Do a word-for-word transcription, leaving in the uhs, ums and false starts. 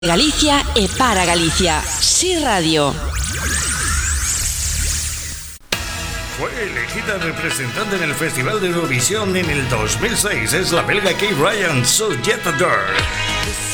Galicia e para Galicia. Sí Radio. Fue elegida representante en el Festival de Eurovisión en el dos mil seis. Es la belga Kate Ryan, So Jet Adore.